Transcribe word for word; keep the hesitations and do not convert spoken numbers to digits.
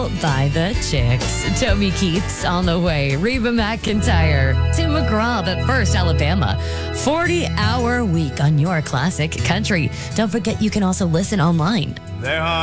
Girl by the Chicks. Toby Keith's on the way. Reba McEntire. Tim McGraw, but first, Alabama. forty-hour week on your classic country. Don't forget you can also listen online. There are